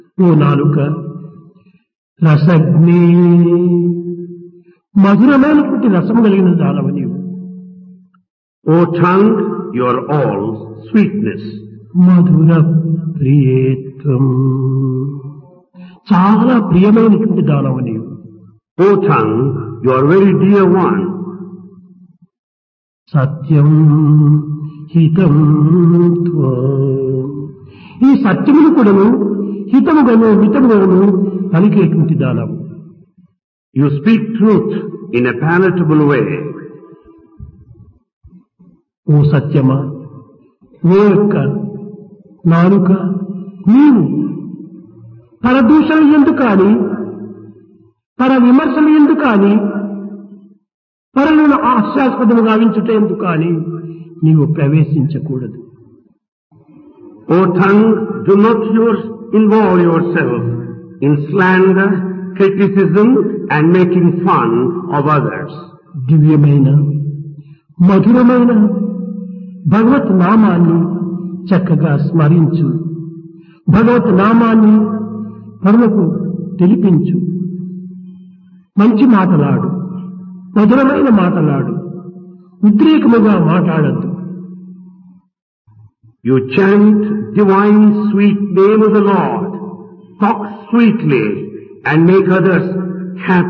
ఓ నాలుక రసజ్ఞే మధురమైనటువంటి రసము కలిగిన దానవ నీవు. O tongue, you are all sweetness. మధుర ప్రియేత్వం చాలా ప్రియమైనటువంటి దానవ నీవు. O tongue, you are very dear one. సత్యం హితం త్వం ఈ సత్యమును కూడాను హితముగాను మితముగాను పలికేటువంటి దానవు. You speak truth in a palatable way. ఓ సత్యమా, ఓ యొక్క నాలుక నీవు పరదూషణ ఎందు కాని పర విమర్శలు ఎందు కాని పరులను హాస్యాస్పదము గావించుట ఎందు కాని నీవు ప్రవేశించకూడదు. O tongue, do not involve yourself in slander, criticism and making fun of others. దివ్యమైన మధురమైన భగవత్ నామాన్ని చక్కగా స్మరించు. భగవత్ నామాన్ని పరులకు తెలిపించు. మంచి మాటలాడు, మధురమైన మాటలాడు, ఉద్రేకముగా మాట్లాడద్దు. You chant divine sweet name of the Lord, talk sweetly and make others happy.